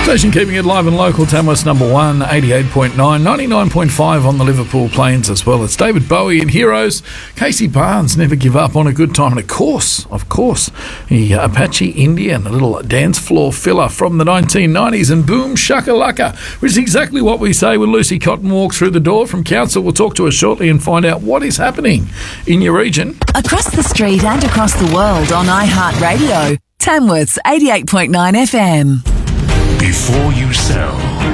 Station keeping it live and local. Tamworth's number 1, 88.9, 99.5 on the Liverpool Plains as well. It's David Bowie and Heroes. Casey Barnes, Never Give Up on a Good Time. And of course, the Apache Indian, a little dance floor filler from the 1990s, and Boom Shakalaka, which is exactly what we say when Lucy Cotton walks through the door from Council. We'll talk to her shortly and find out what is happening in your region. Across the street and across the world on iHeartRadio. Tamworth's 88.9 FM. Before you sell,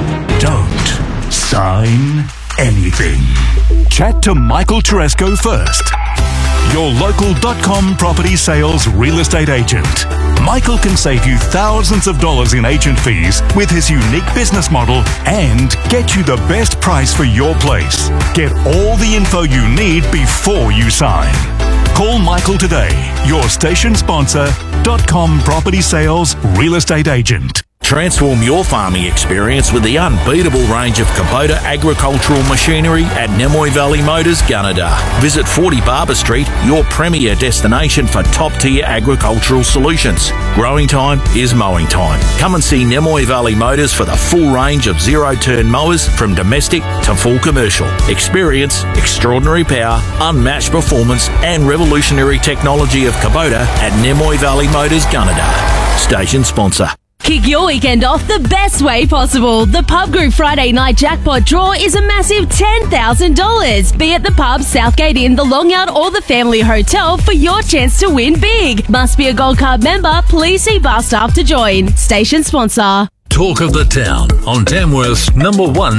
don't sign anything. Chat to Michael Teresco first. Your local.com property sales real estate agent. Michael can save you thousands of dollars in agent fees with his unique business model and get you the best price for your place. Get all the info you need before you sign. Call Michael today, your station sponsor, .com property sales real estate agent. Transform your farming experience with the unbeatable range of Kubota agricultural machinery at Nemoy Valley Motors, Gunnedah. Visit 40 Barber Street, your premier destination for top-tier agricultural solutions. Growing time is mowing time. Come and see Nemoy Valley Motors for the full range of zero-turn mowers from domestic to full commercial. Experience, extraordinary power, unmatched performance and revolutionary technology of Kubota at Nemoy Valley Motors, Gunnedah. Station sponsor. Kick your weekend off the best way possible. The Pub Group Friday night jackpot draw is a massive $10,000. Be at the pub, Southgate Inn, the Longyard or the Family Hotel for your chance to win big. Must be a Gold Card member. Please see bar staff to join. Station sponsor. Talk of the town on Tamworth's number 1,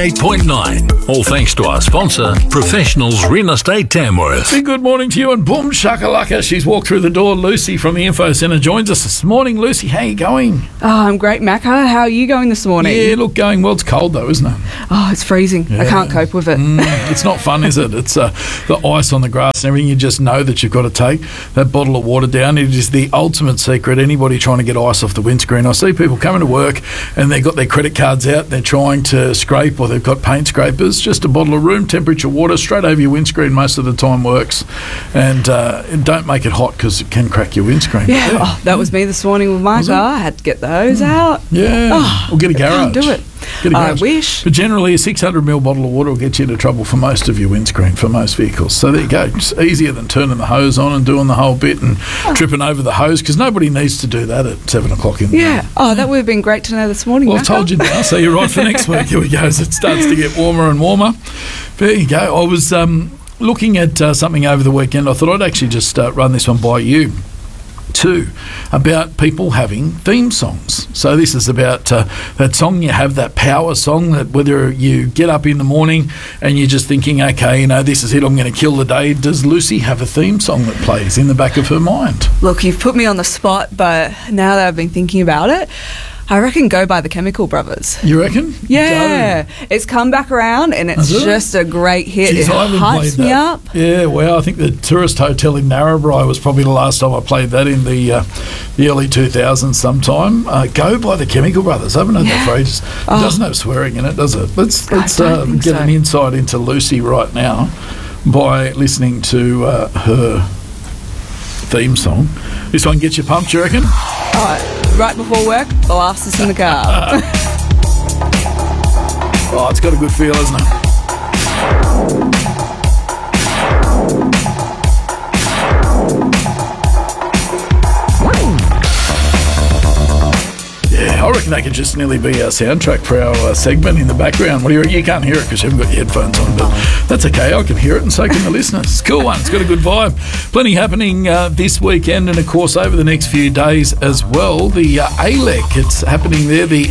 88.9. All thanks to our sponsor, Professionals Real Estate Tamworth. Big good morning to you, and boom shakalaka, she's walked through the door. Lucy from the Info Centre joins us this morning. Lucy, how are you going? Oh, I'm great, Macca. How are you going this morning? Yeah, look, going well. It's cold though, isn't it? Oh, it's freezing. Yeah. I can't cope with it. It's not fun, is it? It's the ice on the grass and everything. You just know that you've got to take that bottle of water down. It is the ultimate secret. Anybody trying to get ice off the windscreen, I see people coming to work and they've got their credit cards out, they're trying to scrape, or they've got paint scrapers. Just a bottle of room temperature water straight over your windscreen most of the time works. And don't make it hot because it can crack your windscreen. Yeah, oh, that was me this morning with my car. I had to get the hose out. Yeah, or get a garage. I can't do it. I wish. But generally a 600ml bottle of water will get you into trouble for most of your windscreen, for most vehicles. So there you go. It's easier than turning the hose on and doing the whole bit and tripping over the hose, because nobody needs to do that at 7 o'clock in the morning. Oh, that would have been great to know this morning. Well, I've told you now, so you're right for next week. Here we go, as it starts to get warmer and warmer. There you go. I was looking at something over the weekend. I thought I'd actually just run this one by you too, about people having theme songs. So this is about that song you have, that power song, that whether you get up in the morning and you're just thinking, okay, you know, this is it, I'm going to kill the day. Does Lucy have a theme song that plays in the back of her mind? Look, you've put me on the spot, but now that I've been thinking about it, I reckon Go by the Chemical Brothers. You reckon? Yeah. Go. It's come back around and it's just a great hit. Jeez, it hypes me up. Yeah, well, I think the Tourist Hotel in Narrabri was probably the last time I played that in the early 2000s sometime. Go by the Chemical Brothers. I haven't heard that phrase. It doesn't have swearing in it, does it? Let's get an insight into Lucy right now by listening to her theme song. This one gets you pumped, you reckon? Right before work, blast us in the car. Oh, it's got a good feel, hasn't it? I reckon that could just nearly be our soundtrack for our segment in the background. What do you reckon? You can't hear it because you haven't got your headphones on, but that's okay. I can hear it and so can the listeners. It's a cool one. It's got a good vibe. Plenty happening this weekend and, of course, over the next few days as well. The ALEC, it's happening there, the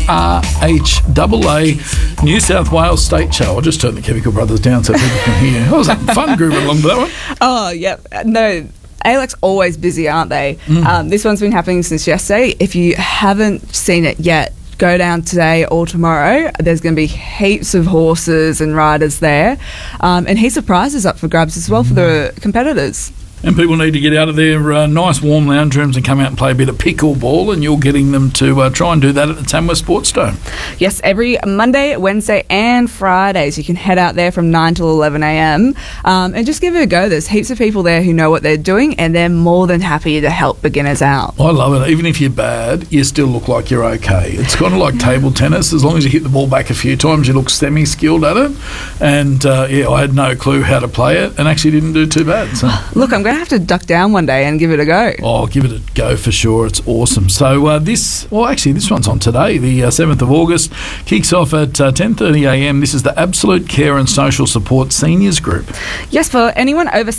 RHAA New South Wales State Show. I'll just turn the Chemical Brothers down so people can hear. I was having fun grooving along to that one. Oh, yeah. No, ALEC's always busy, aren't they? This one's been happening since yesterday. If you haven't seen it yet, go down today or tomorrow. There's going to be heaps of horses and riders there, and heaps of prizes up for grabs as well for the competitors. And people need to get out of their nice warm lounge rooms and come out and play a bit of pickleball, and you're getting them to try and do that at the Tamworth Sports Dome. Yes, every Monday, Wednesday and Fridays you can head out there from 9 till 11 a.m. And just give it a go. There's heaps of people there who know what they're doing, and they're more than happy to help beginners out. I love it. Even if you're bad, you still look like you're okay. It's kind of like table tennis. As long as you hit the ball back a few times, you look semi-skilled at it. And, I had no clue how to play it and actually didn't do too bad. So. Look, I'm going to have to duck down one day and give it a go. Oh, give it a go for sure. It's awesome. So this one's on today, the 7th of August. Kicks off at 10:30 a.m. This is the Absolute Care and Social Support Seniors Group. Yes, for anyone over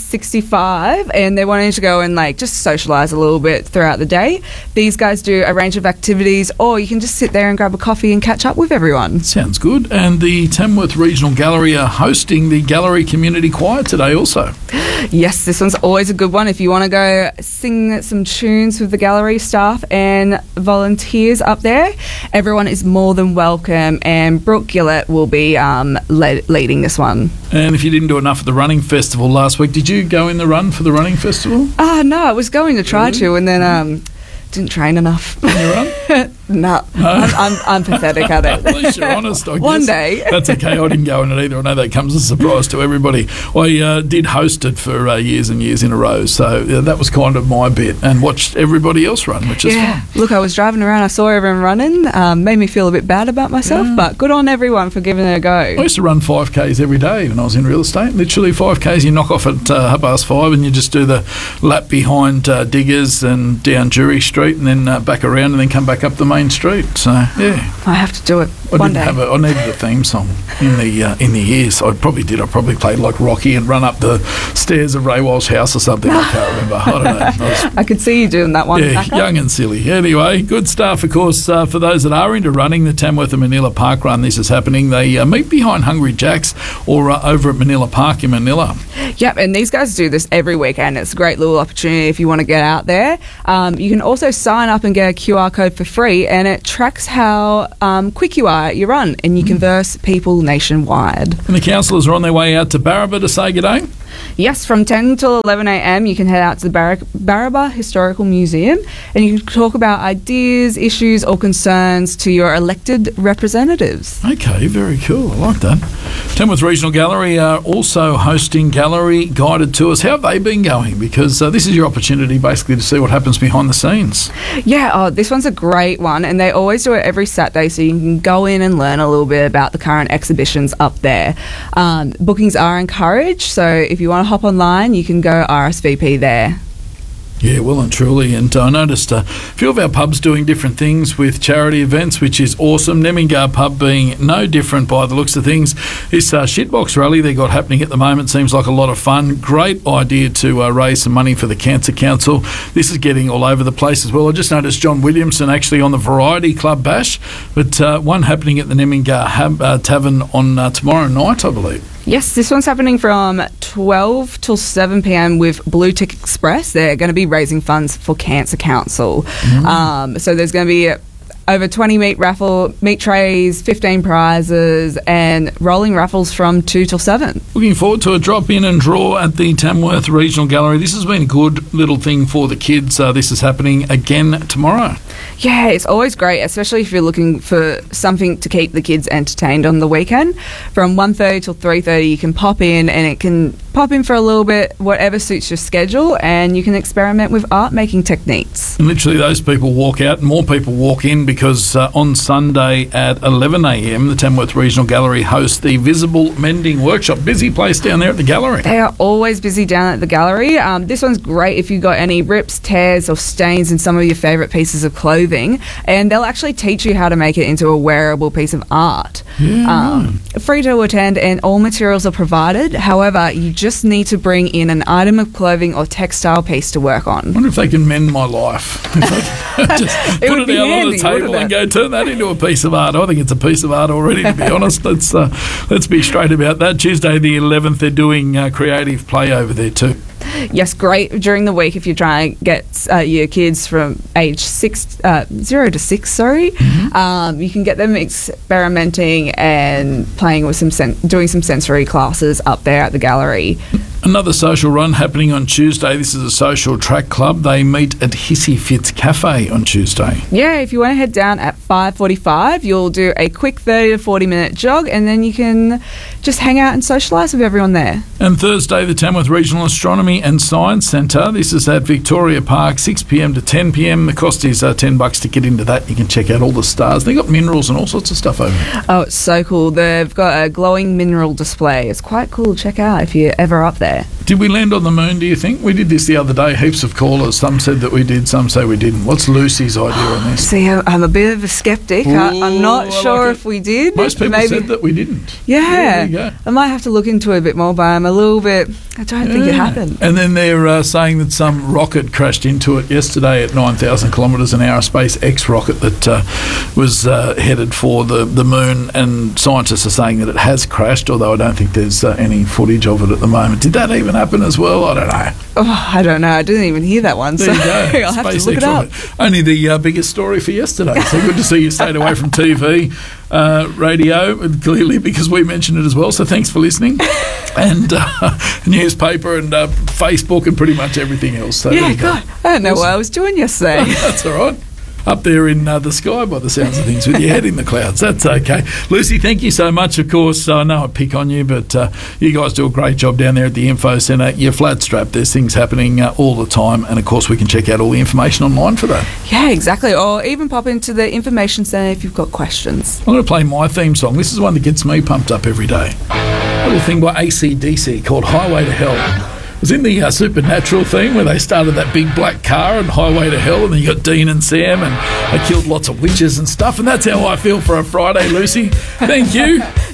65 and they're wanting to go and just socialise a little bit throughout the day, these guys do a range of activities, or you can just sit there and grab a coffee and catch up with everyone. Sounds good. And the Tamworth Regional Gallery are hosting the Gallery Community Choir today also. Yes, this one's always a good one. If you want to go sing some tunes with the gallery staff and volunteers up there, everyone is more than welcome, and Brooke Gillett will be leading this one. And if you didn't do enough at the running festival last week, did you go in the run for the running festival? No, I was going to try to, and then didn't train enough. Can you run? No, I'm pathetic at it. At least you're honest, I guess. One day. That's okay. I didn't go in it either. I know that comes as a surprise to everybody. I did host it for years and years in a row, so that was kind of my bit, and watched everybody else run, which is fun. Look, I was driving around, I saw everyone running, made me feel a bit bad about myself, but good on everyone for giving it a go. I used to run 5Ks every day when I was in real estate. Literally 5Ks, you knock off at 5:30 and you just do the lap behind Diggers and down Jury Street, and then back around and then come back up the main street. So, yeah. I have to do it one day. I needed a theme song in the ears. I probably did. I probably played like Rocky and run up the stairs of Ray Walsh's house or something. I can't remember. I don't know. I could see you doing that one. Yeah, young and silly. Anyway, good stuff, of course, for those that are into running. The Tamworth and Manila Park Run, this is happening. They meet behind Hungry Jack's or over at Manila Park in Manila. Yep, and these guys do this every weekend. It's a great little opportunity if you want to get out there. You can also sign up and get a QR code for free, and it tracks how quick you are at your run, and you converse people nationwide. And the councillors are on their way out to Barraba to say good day. Yes, from 10 till 11 a.m. you can head out to the Barraba Historical Museum, and you can talk about ideas, issues or concerns to your elected representatives. Okay, very cool. I like that. Tamworth Regional Gallery are also hosting gallery guided tours. How have they been going? Because this is your opportunity basically to see what happens behind the scenes. Yeah, this one's a great one, and they always do it every Saturday, so you can go in and learn a little bit about the current exhibitions up there. Bookings are encouraged, so if you want to hop online, you can go RSVP there. Yeah, well and truly. And I noticed a few of our pubs doing different things with charity events, which is awesome. Nemmingar Pub being no different by the looks of things. This shitbox rally they got happening at the moment seems like a lot of fun. Great idea to raise some money for the Cancer Council. This is getting all over the place as well. I just noticed John Williamson actually on the Variety Club Bash, but one happening at the Nemmingar Tavern on tomorrow night, I believe. Yes, this one's happening from 12 till 7 p.m. with Blue Tick Express. They're going to be raising funds for Cancer Council. So there's going to be over 20 meat trays, 15 prizes, and rolling raffles from 2 till 7. Looking forward to a drop in and draw at the Tamworth Regional Gallery. This has been a good little thing for the kids. This is happening again tomorrow. Yeah, it's always great, especially if you're looking for something to keep the kids entertained on the weekend. From 1:30 till 3:30, you can pop in, and it can pop in for a little bit, whatever suits your schedule, and you can experiment with art making techniques. And literally those people walk out and more people walk in, because on Sunday at 11 a.m, the Tamworth Regional Gallery hosts the Visible Mending Workshop. Busy place down there at the gallery. They are always busy down at the gallery. This one's great if you've got any rips, tears or stains in some of your favourite pieces of clothing, and they'll actually teach you how to make it into a wearable piece of art. Free to attend, and all materials are provided. However, you just need to bring in an item of clothing or textile piece to work on. I wonder if they can mend my life. Just put it out on the table and go turn that into a piece of art. I think it's a piece of art already, to be honest. Let's be straight about that. Tuesday the 11th, they're doing creative play over there too. Yes, great. During the week, if you're trying to get your kids from age 0 to 6, you can get them experimenting and playing with doing some sensory classes up there at the gallery. Another social run happening on Tuesday. This is a social track club. They meet at Hissy Fitz Cafe on Tuesday. Yeah, if you want to head down at 5:45, you'll do a quick 30 to 40 minute jog, and then you can just hang out and socialise with everyone there. And Thursday, the Tamworth Regional Astronomy and Science Centre. This is at Victoria Park, 6 p.m. to 10 p.m. The cost is $10 to get into that. You can check out all the stars. They've got minerals and all sorts of stuff over there. Oh, it's so cool. They've got a glowing mineral display. It's quite cool to check out if you're ever up there. Did we land on the moon, do you think? We did this the other day. Heaps of callers. Some said that we did, some say we didn't. What's Lucy's idea on this? See, I'm a bit of a skeptic. I'm not sure if we did. Most people said that we didn't. Yeah. There you go. I might have to look into it a bit more, but I'm a little bit... I don't think it happened. And then they're saying that some rocket crashed into it yesterday at 9,000 kilometres an hour, a SpaceX rocket that was headed for the moon, and scientists are saying that it has crashed, although I don't think there's any footage of it at the moment. Did that even happen as well? I don't know. Oh, I don't know. I didn't even hear that one. There So you go. I'll have SpaceX to look it up. rocket. Only the biggest story for yesterday. So good to see you stayed away from TV, radio, clearly, because we mentioned it as well. So thanks for listening. And newspaper and Facebook and pretty much everything else. So there Yeah, you go. God. I don't know what I was doing yesterday. That's all right. Up there in the sky by the sounds of things with your head in the clouds. That's okay. Lucy, thank you so much. Of course, I know I pick on you, but you guys do a great job down there at the Info Centre. You're flat strapped. There's things happening all the time. And, of course, we can check out all the information online for that. Yeah, exactly. Or even pop into the information centre if you've got questions. I'm going to play my theme song. This is one that gets me pumped up every day. A little thing by AC/DC called Highway to Hell. It was in the Supernatural theme where they started that big black car and Highway to Hell, and then you got Dean and Sam, and they killed lots of witches and stuff, and that's how I feel for a Friday, Lucy. Thank you.